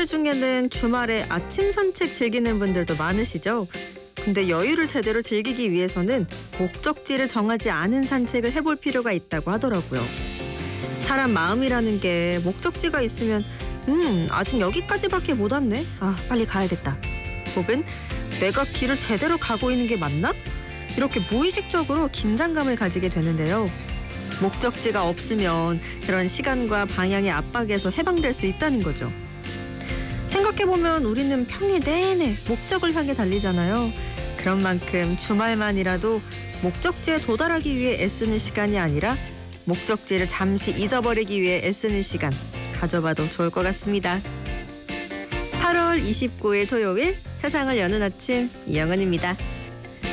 분들 중에는 주말에 아침 산책 즐기는 분들도 많으시죠? 근데 여유를 제대로 즐기기 위해서는 목적지를 정하지 않은 산책을 해볼 필요가 있다고 하더라고요. 사람 마음이라는 게 목적지가 있으면 아직 여기까지밖에 못 왔네. 빨리 가야겠다. 혹은 내가 길을 제대로 가고 있는 게 맞나? 이렇게 무의식적으로 긴장감을 가지게 되는데요. 목적지가 없으면 그런 시간과 방향의 압박에서 해방될 수 있다는 거죠. 생각해보면 우리는 평일 내내 목적을 향해 달리잖아요. 그런 만큼 주말만이라도 목적지에 도달하기 위해 애쓰는 시간이 아니라 목적지를 잠시 잊어버리기 위해 애쓰는 시간 가져봐도 좋을 것 같습니다. 8월 29일 토요일 세상을 여는 아침 이영은입니다.